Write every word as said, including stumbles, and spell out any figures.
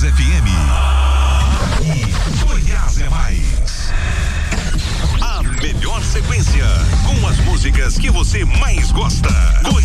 Goiás F M. E Goiás é mais. A melhor sequência com as músicas que você mais gosta. Goiás